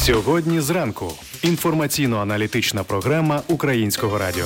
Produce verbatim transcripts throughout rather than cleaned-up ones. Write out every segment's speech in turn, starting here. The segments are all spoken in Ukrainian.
Сьогодні зранку. Інформаційно-аналітична програма Українського радіо.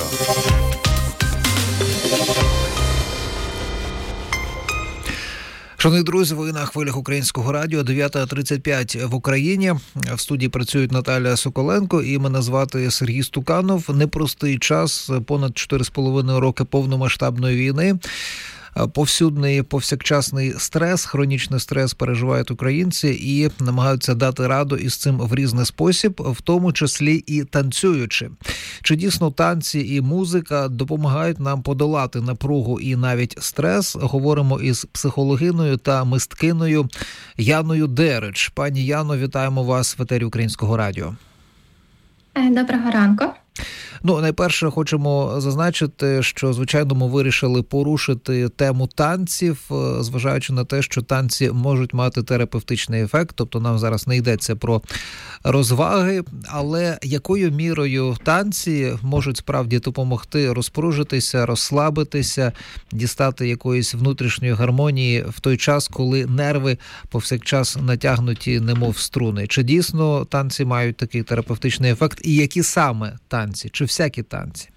Шановні друзі, ви на хвилях Українського радіо, дев'ята тридцять п'ять в Україні. В студії працюють Наталія Соколенко і мене звати Сергій Стуканов. Непростий час, понад чотири з половиною роки повномасштабної війни. Повсюдний, повсякчасний стрес, хронічний стрес переживають українці і намагаються дати раду із цим в різний спосіб, в тому числі і танцюючи. Чи дійсно танці і музика допомагають нам подолати напругу і навіть стрес? Говоримо із психологиною та мисткиною Яною Дерич. Пані Яно, вітаємо вас в етері Українського радіо. Доброго ранку. Ну, найперше хочемо зазначити, що, звичайно, ми вирішили порушити тему танців, зважаючи на те, що танці можуть мати терапевтичний ефект, тобто нам зараз не йдеться про розваги, але якою мірою танці можуть справді допомогти розпружитися, розслабитися, дістати якоїсь внутрішньої гармонії в той час, коли нерви повсякчас натягнуті, немов струни? Чи дійсно танці мають такий терапевтичний ефект? І які саме танці? Чи всякі танці?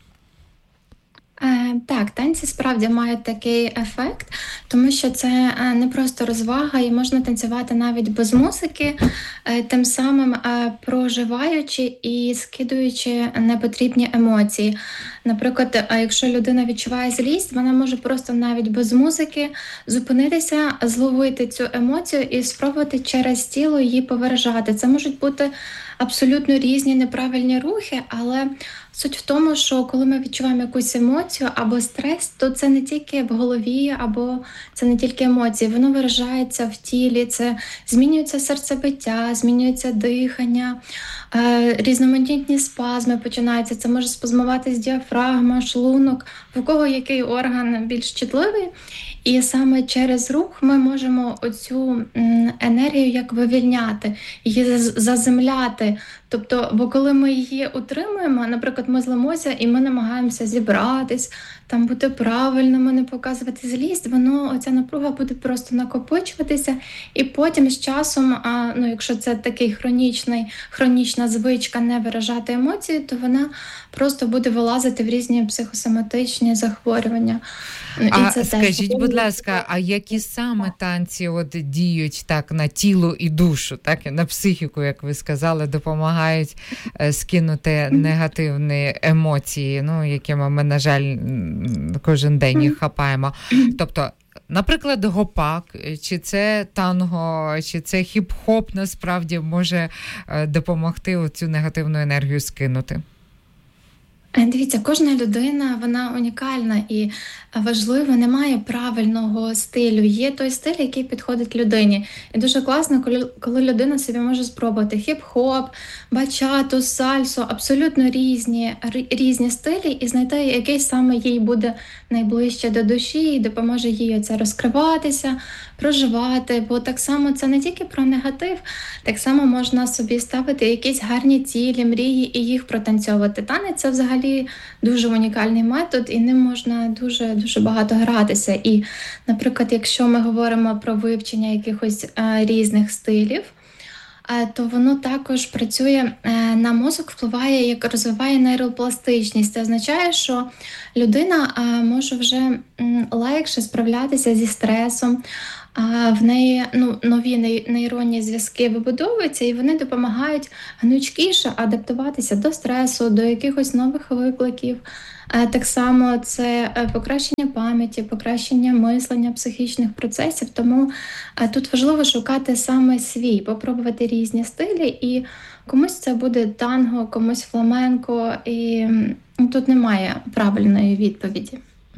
Так, танці справді мають такий ефект, тому що це не просто розвага, і можна танцювати навіть без музики, тим самим проживаючи і скидуючи непотрібні емоції. Наприклад, якщо людина відчуває злість, вона може просто навіть без музики зупинитися, зловити цю емоцію і спробувати через тіло її повиражати. Це можуть бути абсолютно різні неправильні рухи, але суть в тому, що коли ми відчуваємо якусь емоцію або стрес, то це не тільки в голові, або це не тільки емоції, воно виражається в тілі, це змінюється серцебиття, змінюється дихання, різноманітні спазми починаються, це може спазмуватись діафрагма, шлунок, в кого який орган більш чутливий. І саме через рух ми можемо оцю енергію як вивільняти, її заземляти. Тобто, бо коли ми її утримуємо, наприклад, ми злимося і ми намагаємося зібратись, там бути правильними, не показувати злість, воно, оця напруга буде просто накопичуватися, і потім з часом, а, ну, якщо це такий хронічний, хронічна звичка не виражати емоції, то вона просто буде вилазити в різні психосоматичні захворювання. А це скажіть, теж... будь ласка, а які саме танці от діють так на тіло і душу, так і на психіку, як ви сказали, допомагають е, скинути негативні емоції, ну, якими ми, на жаль, кожен день їх хапаємо. Тобто, наприклад, гопак, чи це танго, чи це хіп-хоп насправді може е, допомогти оцю негативну енергію скинути? Дивіться, кожна людина, вона унікальна і важливо, немає правильного стилю. Є той стиль, який підходить людині. І дуже класно, коли людина собі може спробувати хіп-хоп, бачату, сальсу, абсолютно різні, різні стилі, і знайти, який саме їй буде найближче до душі і допоможе їй це розкриватися, проживати. Бо так само це не тільки про негатив, так само можна собі ставити якісь гарні цілі, мрії і їх протанцьовувати. Танець – це взагалі дуже унікальний метод, і ним можна дуже дуже багато гратися. І, наприклад, якщо ми говоримо про вивчення якихось е, різних стилів, е, то воно також працює е, на мозок, впливає, як розвиває нейропластичність. Це означає, що людина е, може вже м, легше справлятися зі стресом, а в неї ну, нові нейронні зв'язки вибудовуються, і вони допомагають гнучкіше адаптуватися до стресу, до якихось нових викликів. Так само це покращення пам'яті, покращення мислення, психічних процесів. Тому тут важливо шукати саме свій, попробувати різні стилі. І комусь це буде танго, комусь фламенко. І тут немає правильної відповіді.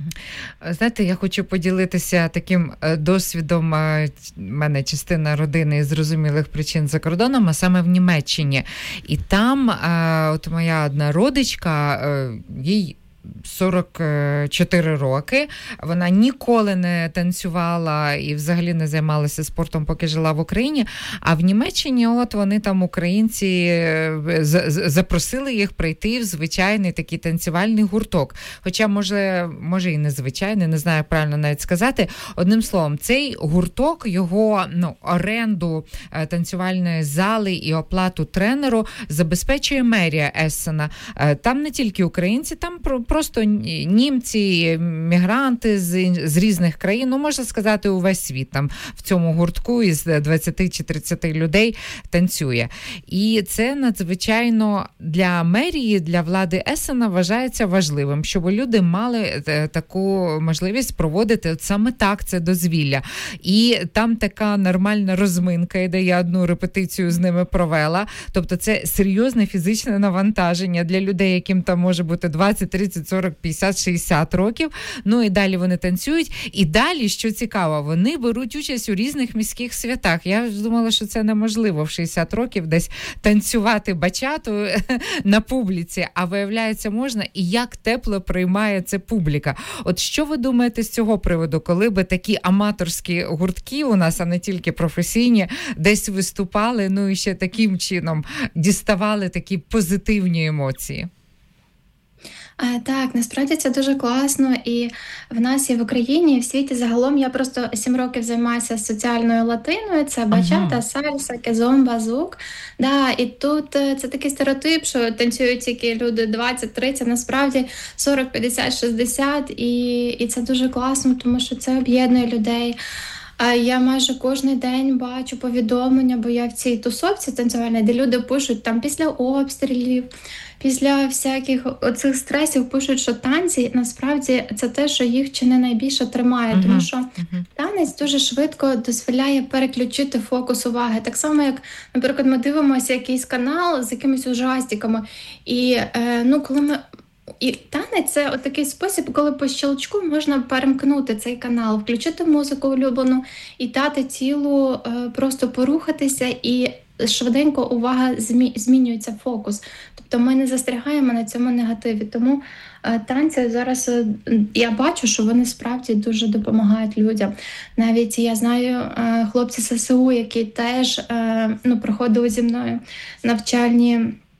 Знаєте, я хочу поділитися таким досвідом. У мене частина родини з зрозумілих причин за кордоном, а саме в Німеччині. І там от моя одна родичка, їй сорок чотири роки. Вона ніколи не танцювала і взагалі не займалася спортом, поки жила в Україні. А в Німеччині от вони там, українці, запросили їх прийти в звичайний такий танцювальний гурток. Хоча, може, може і незвичайний, не знаю, як правильно навіть сказати. Одним словом, цей гурток, його ну, оренду танцювальної зали і оплату тренеру забезпечує мерія Ессена. Там не тільки українці, там просто німці, мігранти з, з різних країн, ну, можна сказати, увесь світ там в цьому гуртку із двадцять чи тридцять людей танцює. І це надзвичайно для мерії, для влади Ессена вважається важливим, щоб люди мали таку можливість проводити от саме так це дозвілля. І там така нормальна розминка іде, я одну репетицію з ними провела. Тобто це серйозне фізичне навантаження для людей, яким там може бути двадцять, тридцять, сорок, п'ятдесят, шістдесят років. Ну і далі вони танцюють. І далі, що цікаво, вони беруть участь у різних міських святах. Я думала, що це неможливо в шістдесят років десь танцювати бачату на публіці, а виявляється можна. І як тепло приймає це публіка. От що ви думаєте з цього приводу, коли би такі аматорські гуртки у нас, а не тільки професійні, десь виступали, ну і ще таким чином діставали такі позитивні емоції? Так, насправді це дуже класно, і в нас і в Україні, і в світі загалом. Я просто сім років займаюся соціальною латиною, це бачата, ага. сальса, кізомба, зук. Да, і тут це такий стереотип, що танцюють тільки люди двадцять, тридцять, насправді сорок, п'ятдесят, шістдесят, і, і це дуже класно, тому що це об'єднує людей. Я майже кожен день бачу повідомлення, бо я в цій тусовці танцювальній, де люди пишуть там після обстрілів, після всяких оцих стресів пишуть, що танці насправді це те, що їх чи не найбільше тримає, uh-huh. тому що uh-huh. танець дуже швидко дозволяє переключити фокус уваги. Так само, як, наприклад, ми дивимося якийсь канал з якимись ужастиками, і е, ну, коли ми І танець – це от такий спосіб, коли по щелчку можна перемкнути цей канал, включити музику улюблену і дати тілу е, просто порухатися, і швиденько увага змі, змінюється фокус. Тобто ми не застрягаємо на цьому негативі. Тому е, танці зараз, е, я бачу, що вони справді дуже допомагають людям. Навіть я знаю е, хлопці ес ес у, які теж е, ну, проходили зі мною навчальні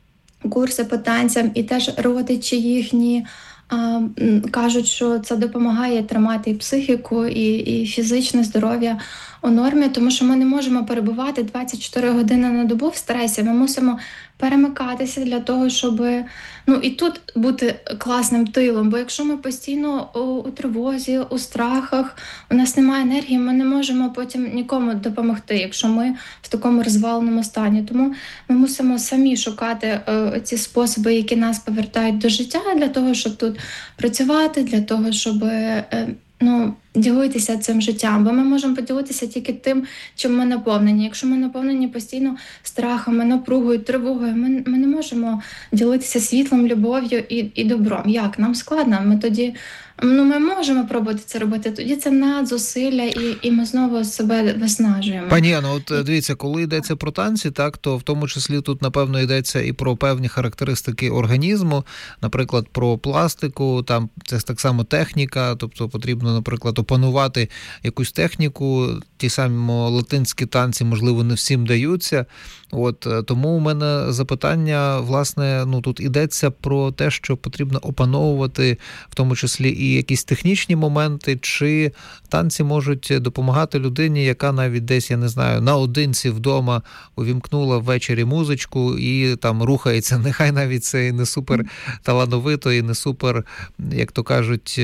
курси по танцям, і теж родичі їхні а, кажуть, що це допомагає тримати і психіку, і, і фізичне здоров'я у нормі, тому що ми не можемо перебувати двадцять чотири години на добу в стресі. Ми мусимо перемикатися для того, щоб ну, і тут бути класним тилом. Бо якщо ми постійно у, у тривозі, у страхах, у нас немає енергії, ми не можемо потім нікому допомогти, якщо ми в такому розваленому стані. Тому ми мусимо самі шукати е, ці способи, які нас повертають до життя, для того, щоб тут працювати, для того, щоб е, ну, ділитися цим життям, бо ми можемо поділитися тільки тим, чим ми наповнені. Якщо ми наповнені постійно страхами, напругою, тривогою, ми, ми не можемо ділитися світлом, любов'ю і, і добром. Як? Нам складно. Ми тоді, ну, ми можемо пробувати це робити, тоді це надзусилля, і, і ми знову себе виснажуємо. Пані Анно, от дивіться, коли йдеться про танці, так, то в тому числі тут, напевно, йдеться і про певні характеристики організму, наприклад, про пластику, там це так само техніка, тобто потрібно, наприклад, опанувати якусь техніку, ті самі латинські танці, можливо, не всім даються. От, тому у мене запитання, власне, ну тут йдеться про те, що потрібно опановувати, в тому числі і якісь технічні моменти, чи танці можуть допомагати людині, яка навіть десь, я не знаю, наодинці вдома увімкнула ввечері музичку і там рухається, нехай навіть це і не супер талановито, і не супер, як то кажуть,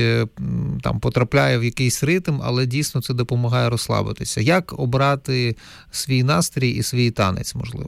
там потрапляє в якийсь ритм, але дійсно це допомагає розслабитися. Як обрати свій настрій і свій танець, можливо?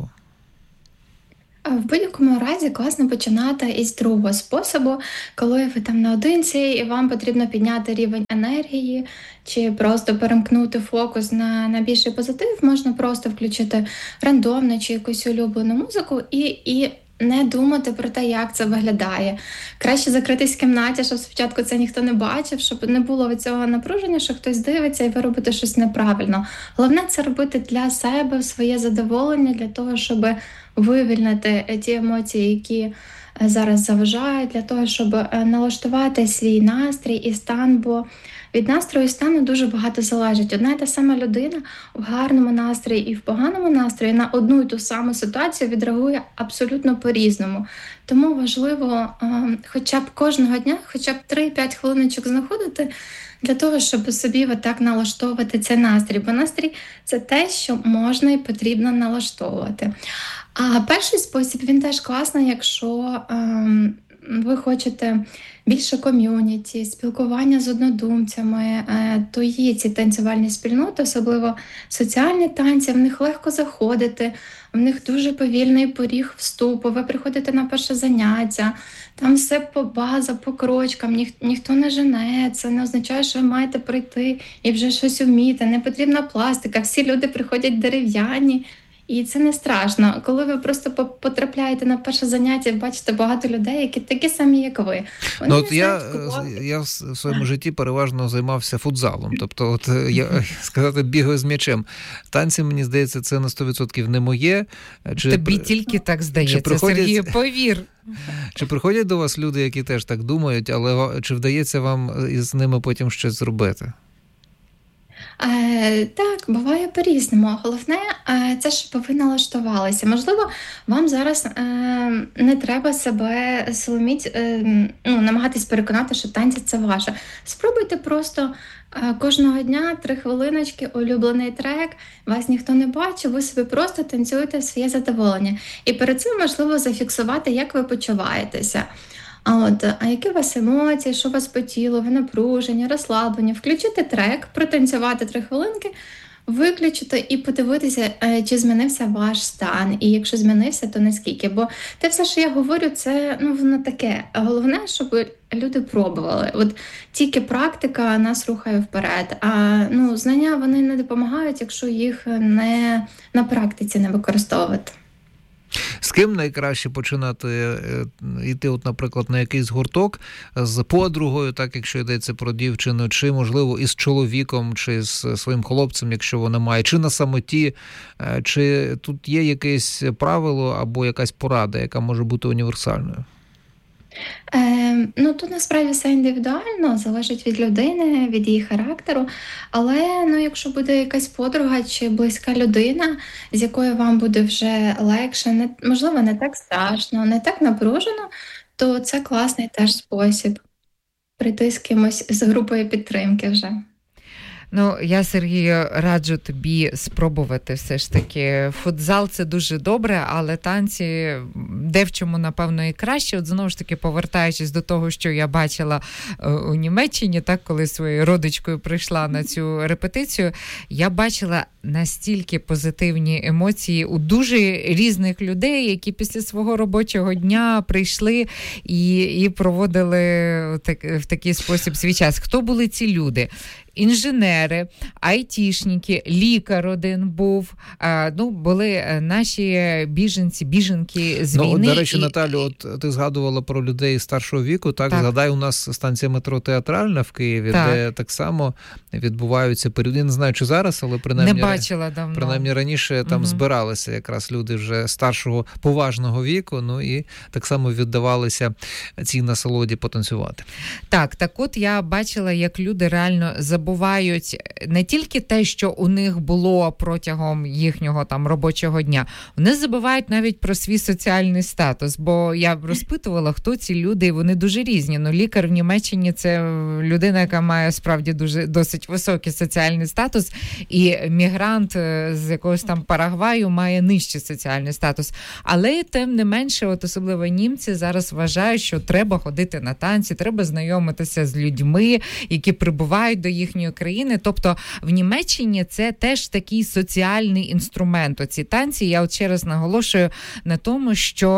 В будь-якому разі класно починати із другого способу, коли ви там наодинці і вам потрібно підняти рівень енергії, чи просто перемкнути фокус на, на більший позитив, можна просто включити рандомну чи якусь улюблену музику і, і не думати про те, як це виглядає. Краще закритись в кімнаті, щоб спочатку це ніхто не бачив, щоб не було цього напруження, що хтось дивиться і ви робите щось неправильно. Головне це робити для себе, в своє задоволення, для того, щоб вивільнити ті емоції, які зараз заважають, для того, щоб налаштувати свій настрій і стан, бо від настрою і стану дуже багато залежить. Одна й та сама людина в гарному настрої і в поганому настрої на одну й ту саму ситуацію відреагує абсолютно по-різному. Тому важливо хоча б кожного дня, хоча б три-п'ять хвилиночок знаходити для того, щоб собі отак налаштовувати цей настрій. Бо настрій – це те, що можна і потрібно налаштовувати. А перший спосіб, він теж класний, якщо ем, ви хочете більше ком'юніті, спілкування з однодумцями, е, то є ці танцювальні спільноти, особливо соціальні танці, в них легко заходити, в них дуже повільний поріг вступу, ви приходите на перше заняття, там все по база, по крочкам, ніх, ніхто не жене, це не означає, що ви маєте прийти і вже щось вміти, не потрібна пластика, всі люди приходять дерев'яні, і це не страшно. Коли ви просто потрапляєте на перше заняття, бачите багато людей, які такі самі, як ви. Ну, от я, я в своєму житті переважно займався футзалом. Тобто, от я сказати, бігаю з м'ячем. Танці, мені здається, це на сто відсотків не моє. Чи, Тобі тільки так здається, приходять... Сергій, повір. Чи приходять до вас люди, які теж так думають, але чи вдається вам із ними потім щось зробити? Е, так, буває по-різному. Головне, е, це щоб ви налаштувалися. Можливо, вам зараз е, не треба себе силоміць, е, ну, намагатись переконати, що танці – це ваше. Спробуйте просто е, кожного дня три хвилиночки, улюблений трек, вас ніхто не бачить, ви собі просто танцюєте в своє задоволення. І перед цим можливо зафіксувати, як ви почуваєтеся. А от, а які у вас емоції, що у вас по тілу, ви напружені, розслаблені, включити трек, протанцювати три хвилинки, виключити і подивитися, чи змінився ваш стан. І якщо змінився, то наскільки. Бо те все, що я говорю, це ну, воно таке. Головне, щоб люди пробували. От тільки практика нас рухає вперед. А ну, знання вони не допомагають, якщо їх не на практиці не використовувати. З ким найкраще починати йти, от, наприклад, на якийсь гурток з подругою, так, якщо йдеться про дівчину, чи, можливо, із чоловіком, чи з своїм хлопцем, якщо вона має, чи на самоті, чи тут є якесь правило або якась порада, яка може бути універсальною? Е, ну, тут насправді все індивідуально, залежить від людини, від її характеру, але ну, якщо буде якась подруга чи близька людина, з якою вам буде вже легше, не, можливо, не так страшно, не так напружено, то це класний теж спосіб прийти з кимось з групою підтримки вже. Ну, я, Сергію, раджу тобі спробувати все ж таки. Футзал – це дуже добре, але танці де в чому, напевно, і краще. От знову ж таки, повертаючись до того, що я бачила у Німеччині, так, коли своєю родичкою прийшла на цю репетицію, я бачила настільки позитивні емоції у дуже різних людей, які після свого робочого дня прийшли і, і проводили так, в такий спосіб свій час. Хто були ці люди? Інженери, айтішники, лікар один був, а, ну, були наші біженці, біженки з ну, війни. До речі, і... Наталю, от ти згадувала про людей старшого віку, так? так. Згадай, у нас станція метро Театральна в Києві, так. де так само відбуваються періоди. Я не знаю, чи зараз, але принаймні, не бачила давно. Принаймні раніше там угу. збиралися якраз люди вже старшого, поважного віку, ну і так само віддавалися цій насолоді потанцювати. Так, так от я бачила, як люди реально забувають не тільки те, що у них було протягом їхнього там робочого дня, вони забувають навіть про свій соціальний статус, бо я розпитувала, хто ці люди, і вони дуже різні. Ну, лікар в Німеччині – це людина, яка має справді дуже досить високий соціальний статус, і мігрант з якогось там Парагваю має нижчий соціальний статус. Але тим не менше, от особливо німці зараз вважають, що треба ходити на танці, треба знайомитися з людьми, які прибувають до їхньої країни. Тобто в Німеччині це теж такий соціальний інструмент. Оці танці, я от ще раз наголошую на тому, що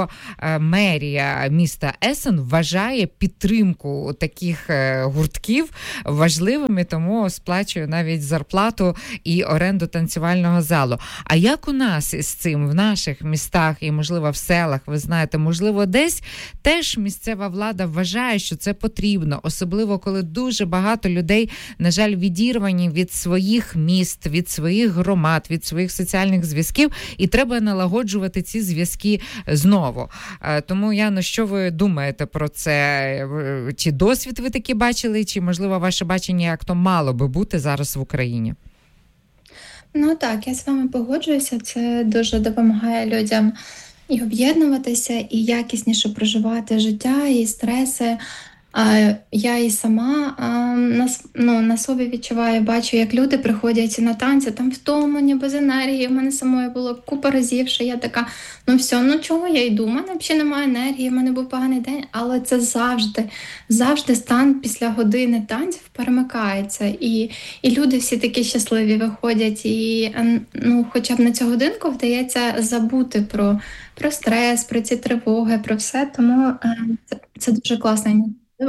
що мерія міста Есен вважає підтримку таких гуртків важливими, тому сплачує навіть зарплату і оренду танцювального залу. А як у нас із цим в наших містах і, можливо, в селах, ви знаєте, можливо, десь теж місцева влада вважає, що це потрібно, особливо коли дуже багато людей, на жаль, відірвані від своїх міст, від своїх громад, від своїх соціальних зв'язків, і треба налагоджувати ці зв'язки знову. Тому, Яно, що ви думаєте про це? Чи досвід ви таки бачили, чи, можливо, ваше бачення, як то мало би бути зараз в Україні? Ну так, я з вами погоджуюся. Це дуже допомагає людям і об'єднуватися, і якісніше проживати життя, і стреси. Я і сама на, ну, на собі відчуваю, бачу, як люди приходять на танці, там втомлені, без енергії. В мене самої було купа разів, що я така, ну все, ну чого я йду? У мене взагалі немає енергії, в мене був поганий день. Але це завжди, завжди стан після години танців перемикається. І, і люди всі такі щасливі виходять. І ну, хоча б на цю годинку вдається забути про, про стрес, про ці тривоги, про все. Тому це, це дуже класно.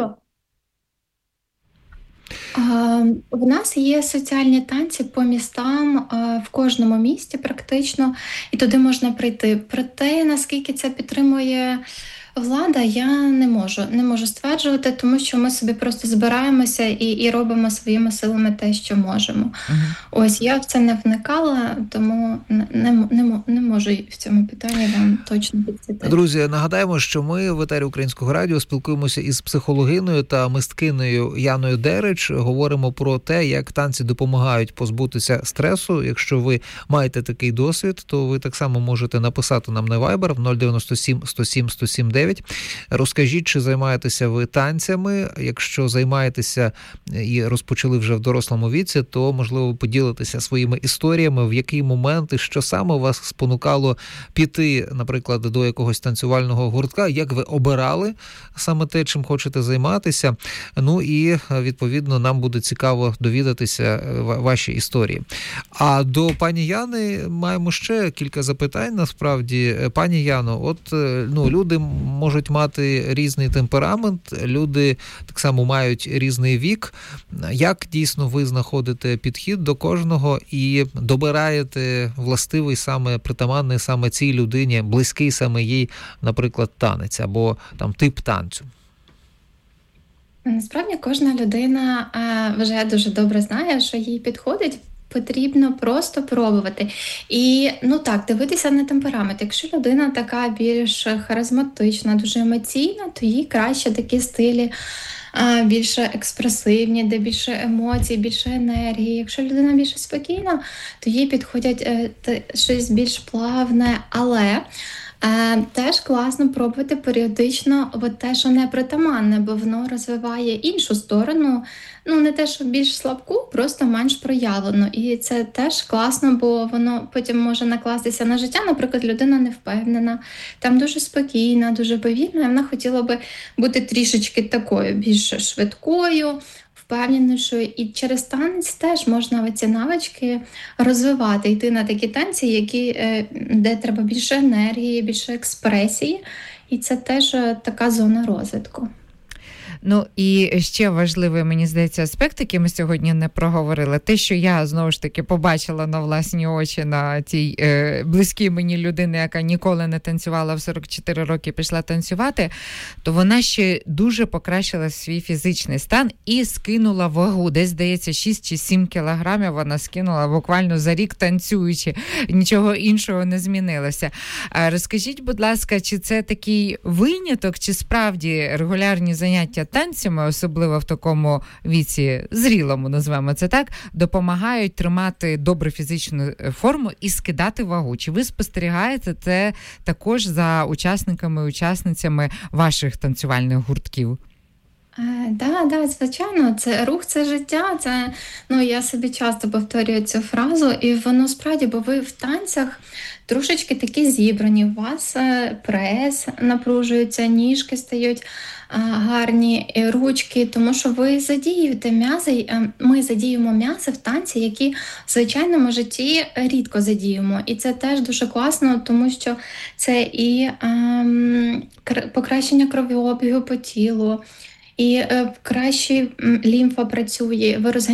У нас є соціальні танці по містам в кожному місті практично, і туди можна прийти. Проте, наскільки це підтримує влада, я не можу, не можу стверджувати, тому що ми собі просто збираємося і, і робимо своїми силами те, що можемо. Uh-huh. Ось, я в це не вникала, тому не, не, не можу в цьому питанні вам точно підсвітити. Друзі, нагадаємо, що ми в етері Українського радіо спілкуємося із психологиною та мисткинею Яною Дерич, говоримо про те, як танці допомагають позбутися стресу. Якщо ви маєте такий досвід, то ви так само можете написати нам на Viber в нуль дев'яносто сім сто сім сто сім дев'ять. Розкажіть, чи займаєтеся ви танцями. Якщо займаєтеся і розпочали вже в дорослому віці, то, можливо, поділитися своїми історіями, в який момент і що саме вас спонукало піти, наприклад, до якогось танцювального гуртка, як ви обирали саме те, чим хочете займатися. Ну і, відповідно, нам буде цікаво довідатися ваші історії. А до пані Яни маємо ще кілька запитань, насправді. Пані Яно, от, ну, люди можуть мати різний темперамент, люди так само мають різний вік. Як дійсно ви знаходите підхід до кожного і добираєте властивий саме, притаманний саме цій людині, близький саме їй, наприклад, танець або там тип танцю? Насправді кожна людина вже дуже добре знає, що їй підходить. Потрібно просто пробувати. І, ну так, дивитися на темперамент. Якщо людина така більш харизматична, дуже емоційна, то їй краще такі стилі а, більше експресивні, де більше емоцій, більше енергії. Якщо людина більш спокійна, то їй підходять е, те, щось більш плавне, але Е, теж класно пробувати періодично от те, що не притаманне, бо воно розвиває іншу сторону, ну не те, що більш слабку, просто менш проявлену. І це теж класно, бо воно потім може накластися на життя. Наприклад, людина не впевнена, там дуже спокійна, дуже повільна, і вона хотіла би бути трішечки такою, більш швидкою, впевненішою. І через танець теж можна ці навички розвивати, йти на такі танці, які, де треба більше енергії, більше експресії. І це теж така зона розвитку. Ну і ще важливий, мені здається, аспект, який ми сьогодні не проговорили. Те, що я, знову ж таки, побачила на власні очі на тій е, близькій мені людини, яка ніколи не танцювала в сорок чотири роки, пішла танцювати, то вона ще дуже покращила свій фізичний стан і скинула вагу. Десь, здається, шість чи сім кілограмів вона скинула буквально за рік танцюючи. Нічого іншого не змінилося. А розкажіть, будь ласка, чи це такий виняток, чи справді регулярні заняття танцями, особливо в такому віці, зрілому, назвемо це так, допомагають тримати добру фізичну форму і скидати вагу? Чи ви спостерігаєте це також за учасниками і учасницями ваших танцювальних гуртків? Е, да, да, звичайно, це рух, це життя. Це, ну, я собі часто повторюю цю фразу, і воно справді, бо ви в танцях трошечки такі зібрані. У вас е, прес напружується, ніжки стають е, гарні, і ручки, тому що ви задіюєте м'язи. е, Ми задіємо м'язи в танці, які в звичайному житті рідко задіємо. І це теж дуже класно, тому що це і ем, кр- покращення кровообігу по тілу, і е, краще м, лімфа працює, ви розганяєте